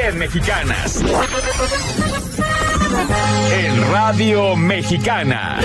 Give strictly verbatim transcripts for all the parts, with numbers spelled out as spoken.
cien mexicanas. En Radio Mexicana.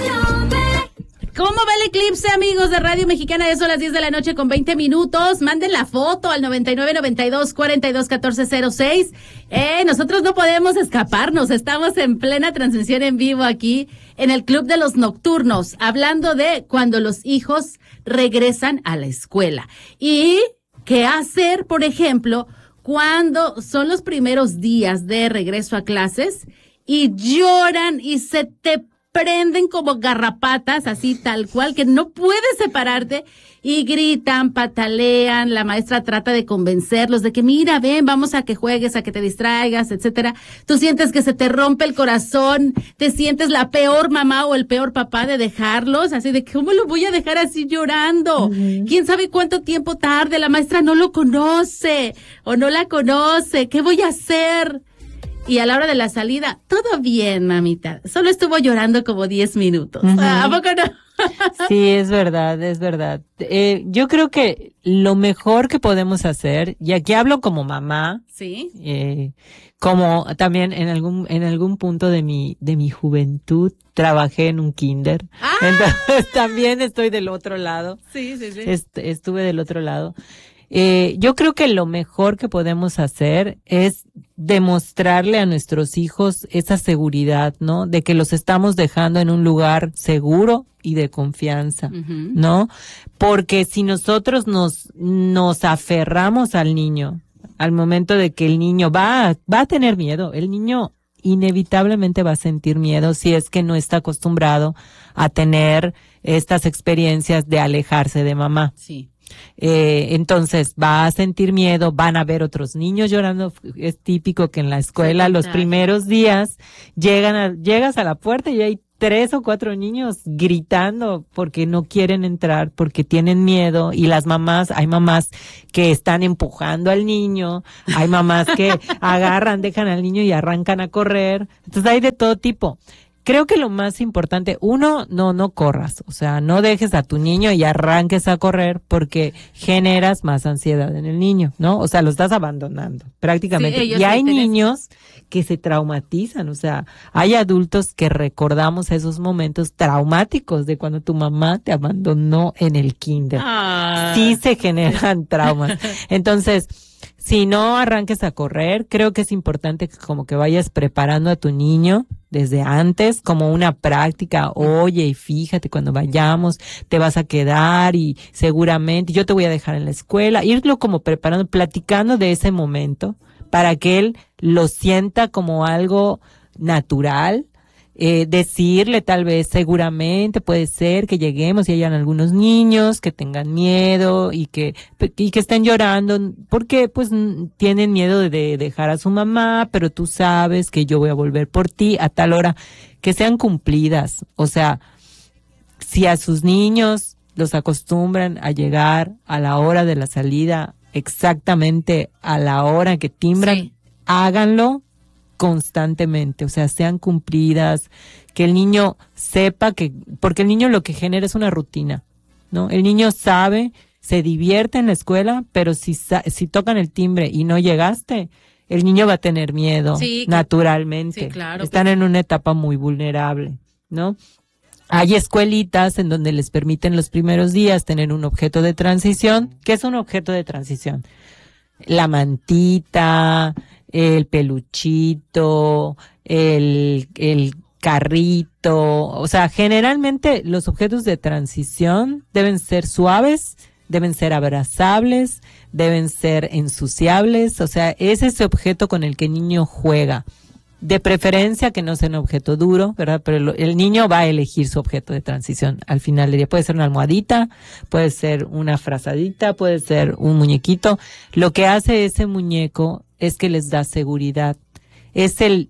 ¿Cómo va el eclipse, amigos de Radio Mexicana? Eso a las diez de la noche con veinte minutos. Manden la foto al noventa y nueve, noventa y dos, cuarenta y dos, catorce cero seis. Eh, nosotros no podemos escaparnos. Estamos en plena transmisión en vivo aquí en el Club de los Nocturnos, hablando de cuando los hijos regresan a la escuela. Y qué hacer, por ejemplo, cuando son los primeros días de regreso a clases y lloran y se te prenden como garrapatas, así tal cual, que no puedes separarte, y gritan, patalean, la maestra trata de convencerlos de que mira, ven, vamos a que juegues, a que te distraigas, etcétera. Tú sientes que se te rompe el corazón, te sientes la peor mamá o el peor papá de dejarlos, así de ¿cómo lo voy a dejar así llorando? Uh-huh. ¿Quién sabe cuánto tiempo tarde? La maestra no lo conoce o no la conoce, ¿qué voy a hacer? Y a la hora de la salida, todo bien, mamita. Solo estuvo llorando como diez minutos. Uh-huh. ¿A poco no? Sí, es verdad, es verdad. Eh, yo creo que lo mejor que podemos hacer, y aquí hablo como mamá, sí, eh, como también en algún en algún punto de mi de mi juventud trabajé en un kinder, ¡ah! Entonces también estoy del otro lado. Sí, sí, sí. Est- estuve del otro lado. Eh, yo creo que lo mejor que podemos hacer es demostrarle a nuestros hijos esa seguridad, ¿no? De que los estamos dejando en un lugar seguro y de confianza, uh-huh. ¿no? Porque si nosotros nos, nos aferramos al niño, al momento de que el niño va, va a tener miedo, el niño inevitablemente va a sentir miedo si es que no está acostumbrado a tener estas experiencias de alejarse de mamá. Sí. Eh, entonces va a sentir miedo, van a ver otros niños llorando. Es típico que en la escuela sí, los primeros días llegan a, llegas a la puerta y hay tres o cuatro niños gritando porque no quieren entrar, porque tienen miedo, y las mamás, hay mamás que están empujando al niño, hay mamás que agarran, dejan al niño y arrancan a correr. Entonces hay de todo tipo. Creo que lo más importante, uno, no, no corras, o sea, no dejes a tu niño y arranques a correr porque generas más ansiedad en el niño, ¿no? O sea, lo estás abandonando prácticamente. Sí, y hay niños que se traumatizan, o sea, hay adultos que recordamos esos momentos traumáticos de cuando tu mamá te abandonó en el kinder. Ah. Sí se generan traumas. Entonces, si no arranques a correr, creo que es importante que como que vayas preparando a tu niño desde antes, como una práctica. Oye, y fíjate, cuando vayamos te vas a quedar y seguramente yo te voy a dejar en la escuela. Irlo como preparando, platicando de ese momento para que él lo sienta como algo natural. Eh, decirle tal vez seguramente puede ser que lleguemos y hayan algunos niños que tengan miedo y que y que estén llorando porque pues tienen miedo de, de dejar a su mamá, pero tú sabes que yo voy a volver por ti a tal hora, que sean cumplidas. O sea, si a sus niños los acostumbran a llegar a la hora de la salida, exactamente a la hora que timbran, sí, háganlo constantemente, o sea, sean cumplidas, que el niño sepa que, porque el niño lo que genera es una rutina, ¿no? El niño sabe, se divierte en la escuela, pero si si tocan el timbre y no llegaste, el niño va a tener miedo, sí, naturalmente. Sí, claro, están en una etapa muy vulnerable, ¿no? Hay escuelitas en donde les permiten los primeros días tener un objeto de transición. ¿Qué es un objeto de transición? La mantita, el peluchito, el, el carrito. O sea, generalmente los objetos de transición deben ser suaves, deben ser abrazables, deben ser ensuciables. O sea, es ese objeto con el que el niño juega. De preferencia que no sea un objeto duro, ¿verdad? Pero el, el niño va a elegir su objeto de transición al final del día. Puede ser una almohadita, puede ser una frazadita, puede ser un muñequito. Lo que hace ese muñeco es que les da seguridad. Es el,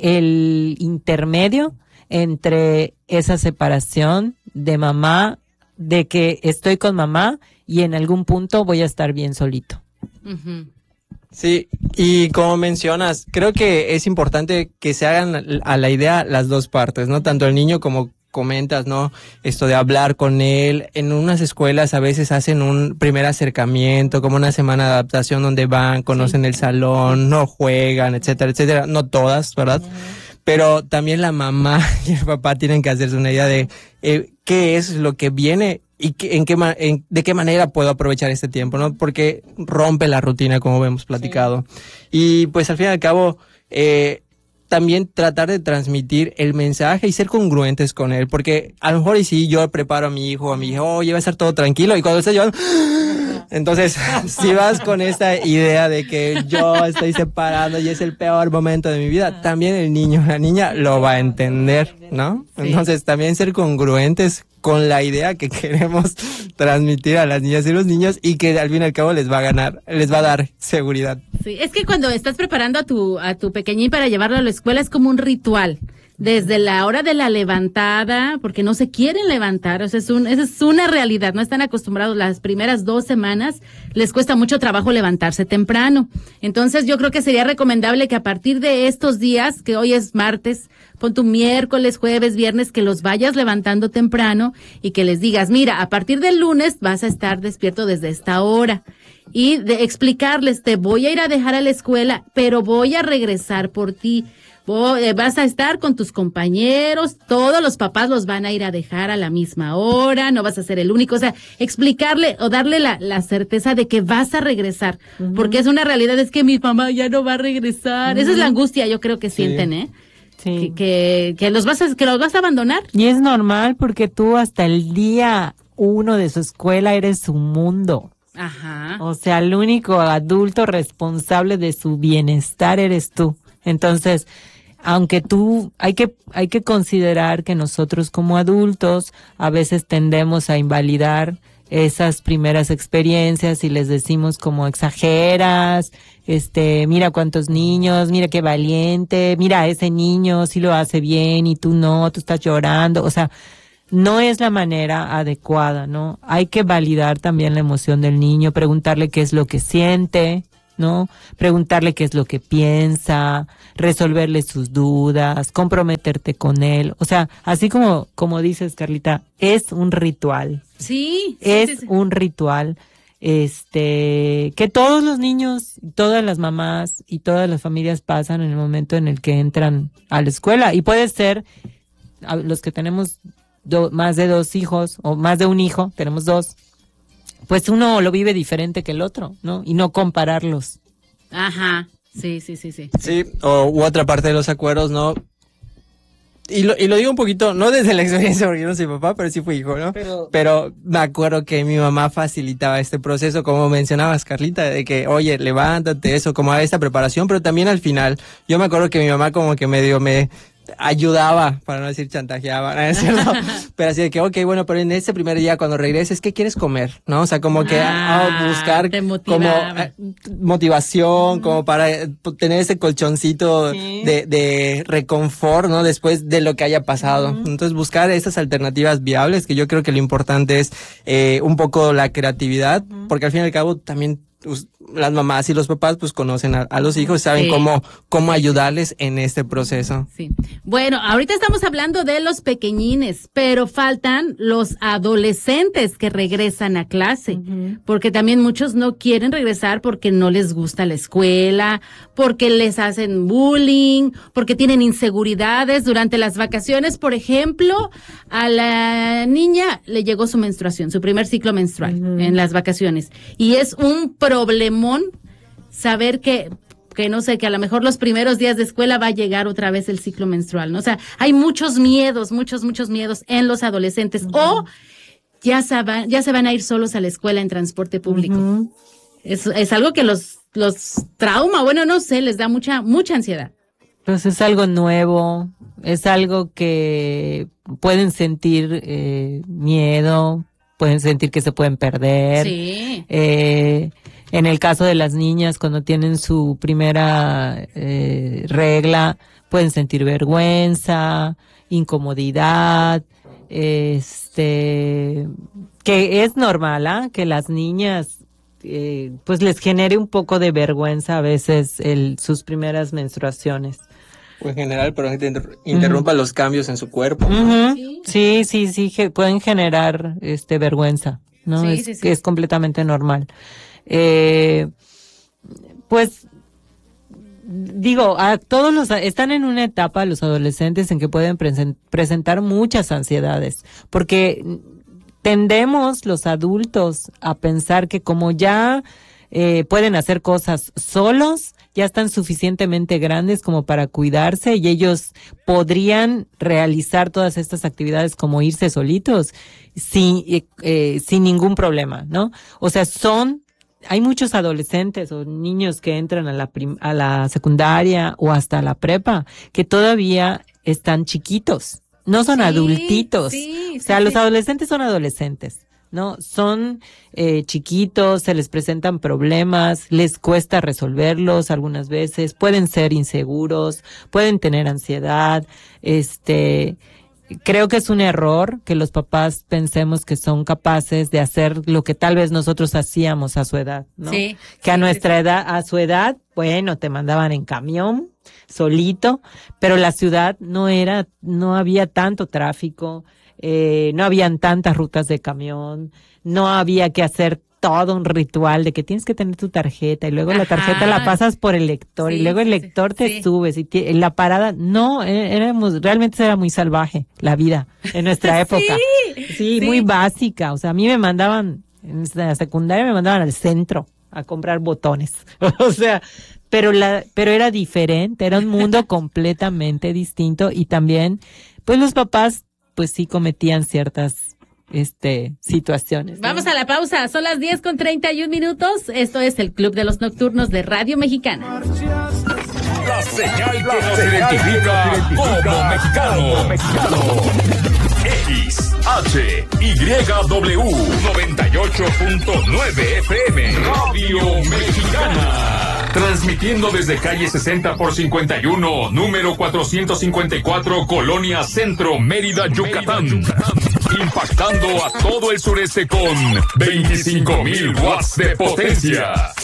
el intermedio entre esa separación de mamá, de que estoy con mamá y en algún punto voy a estar bien solito. Uh-huh. Sí, y como mencionas, creo que es importante que se hagan a la idea las dos partes, ¿no? Tanto el niño como comentas, ¿no? Esto de hablar con él. En unas escuelas a veces hacen un primer acercamiento, como una semana de adaptación donde van, conocen sí. el salón, no juegan, etcétera, etcétera. No todas, ¿verdad? Uh-huh. Pero también la mamá y el papá tienen que hacerse una idea de eh, qué es lo que viene y que, en qué ma- en, de qué manera puedo aprovechar este tiempo, ¿no? Porque rompe la rutina, como hemos platicado. Sí. Y pues al fin y al cabo, eh, también tratar de transmitir el mensaje y ser congruentes con él, porque a lo mejor y si yo preparo a mi hijo o a mi hija, oye, va a estar todo tranquilo, y cuando esté yo, entonces, si vas con esta idea de que yo estoy separando y es el peor momento de mi vida, también el niño, la niña lo va a entender, ¿no? Sí. Entonces, también ser congruentes con la idea que queremos transmitir a las niñas y los niños y que al fin y al cabo les va a ganar, les va a dar seguridad. Sí, es que cuando estás preparando a tu, a tu pequeñín para llevarlo a la escuela es como un ritual. Desde la hora de la levantada, porque no se quieren levantar, o sea, es un, esa es una realidad, no están acostumbrados, las primeras dos semanas les cuesta mucho trabajo levantarse temprano. Entonces yo creo que sería recomendable que a partir de estos días, que hoy es martes, pon tu miércoles, jueves, viernes, que los vayas levantando temprano y que les digas, mira, a partir del lunes vas a estar despierto desde esta hora. Y de explicarles, te voy a ir a dejar a la escuela, pero voy a regresar por ti. Vas a estar con tus compañeros, todos los papás los van a ir a dejar a la misma hora, no vas a ser el único, o sea, explicarle o darle la, la certeza de que vas a regresar, uh-huh. porque es una realidad, es que mi mamá ya no va a regresar, uh-huh. esa es la angustia, yo creo que sí. sienten, ¿eh? Sí. Que, que, que los vas a, que los vas a abandonar. Y es normal porque tú hasta el día uno de su escuela eres su mundo. Ajá. O sea, el único adulto responsable de su bienestar eres tú. Entonces, aunque tú, hay que, hay que considerar que nosotros como adultos a veces tendemos a invalidar esas primeras experiencias y les decimos como exageras, este, mira cuántos niños, mira qué valiente, mira ese niño sí lo hace bien y tú no, tú estás llorando, o sea, no es la manera adecuada, ¿no? Hay que validar también la emoción del niño, preguntarle qué es lo que siente, ¿no? Preguntarle qué es lo que piensa, resolverle sus dudas, comprometerte con él. O sea, así como, como dices, Carlita, es un ritual. Sí. Es sí, sí, sí. un ritual, este, que todos los niños, todas las mamás y todas las familias pasan en el momento en el que entran a la escuela. Y puede ser, a los que tenemos do, más de dos hijos o más de un hijo, tenemos dos, pues uno lo vive diferente que el otro, ¿no? Y no compararlos. Ajá, sí, sí, sí, sí. Sí, o u otra parte de los acuerdos, ¿no? Y lo, y lo digo un poquito, no desde la experiencia, porque yo no soy papá, pero sí fui hijo, ¿no? Pero, pero me acuerdo que mi mamá facilitaba este proceso, como mencionabas, Carlita, de que, oye, levántate, eso, como a esta preparación, pero también al final, yo me acuerdo que mi mamá como que medio me ayudaba, para no decir chantajeaba, ¿no es cierto? Pero así de que, ok, bueno, pero en ese primer día cuando regreses, ¿qué quieres comer? ¿No? O sea, como que ah, a buscar como eh, motivación, mm. como para eh, tener ese colchoncito sí. de, de reconfort, ¿no? Después de lo que haya pasado. Mm. Entonces, buscar esas alternativas viables, que yo creo que lo importante es eh, un poco la creatividad, mm. porque al fin y al cabo también pues, las mamás y los papás pues conocen a, a los hijos, saben sí. cómo cómo ayudarles en este proceso. Sí. Bueno, ahorita estamos hablando de los pequeñines, pero faltan los adolescentes que regresan a clase, uh-huh. porque también muchos no quieren regresar porque no les gusta la escuela, porque les hacen bullying, porque tienen inseguridades durante las vacaciones. Por ejemplo, a la niña le llegó su menstruación, su primer ciclo menstrual uh-huh. en las vacaciones, y es un problemón saber que, que no sé, que a lo mejor los primeros días de escuela va a llegar otra vez el ciclo menstrual, ¿no? O sea, hay muchos miedos, muchos, muchos miedos en los adolescentes. Uh-huh. O ya se, va, ya se van a ir solos a la escuela en transporte público. Uh-huh. Es, es algo que los, los trauma, bueno, no sé, les da mucha, mucha ansiedad. Pues es algo nuevo, es algo que pueden sentir eh, miedo, pueden sentir que se pueden perder. Sí. Eh, en el caso de las niñas, cuando tienen su primera eh, regla, pueden sentir vergüenza, incomodidad, este, que es normal, ¿ah? ¿eh? Que las niñas, eh, pues les genere un poco de vergüenza a veces el, sus primeras menstruaciones. O en general, pero que inter- interrumpa uh-huh. los cambios en su cuerpo. Uh-huh. Sí, sí, sí, que pueden generar este vergüenza, ¿no? Sí, es, sí, sí. es completamente normal. Eh, pues, digo, a todos los, están en una etapa los adolescentes en que pueden presen- presentar muchas ansiedades, porque tendemos los adultos a pensar que como ya eh, pueden hacer cosas solos, ya están suficientemente grandes como para cuidarse y ellos podrían realizar todas estas actividades como irse solitos sin, eh, eh, sin ningún problema, ¿no? O sea, son, hay muchos adolescentes o niños que entran a la prim- a la secundaria o hasta la prepa que todavía están chiquitos. No son sí, adultitos. Sí, o sea, sí, los sí. adolescentes son adolescentes, ¿no? Son eh, chiquitos, se les presentan problemas, les cuesta resolverlos algunas veces, pueden ser inseguros, pueden tener ansiedad, este... Creo que es un error que los papás pensemos que son capaces de hacer lo que tal vez nosotros hacíamos a su edad, ¿no? Sí, que a sí, nuestra sí, edad, a su edad, bueno, te mandaban en camión, solito, pero la ciudad no era, no había tanto tráfico, eh, no habían tantas rutas de camión, no había que hacer todo un ritual de que tienes que tener tu tarjeta y luego Ajá. la tarjeta la pasas por el lector Sí, y luego el sí, lector te sí. subes y te, la parada, no, é- éramos, realmente era muy salvaje la vida en nuestra época. Sí, sí, sí. muy básica, o sea, a mí me mandaban, en la secundaria me mandaban al centro a comprar botones, o sea, pero la, pero era diferente, era un mundo completamente distinto y también, pues los papás, pues sí cometían ciertas este situaciones, ¿no? Vamos a la pausa, son las diez con treinta y un minutos. Esto es el Club de los Nocturnos de Radio Mexicana. La señal que nos identifica como mexicano. mexicano. X, H, Y, W, noventa y ocho punto nueve F M. Radio Mexicana. Transmitiendo desde calle sesenta por cincuenta y uno, número cuatrocientos cincuenta y cuatro, Colonia Centro, Mérida, Yucatán. Impactando a todo el sureste con veinticinco mil watts de potencia.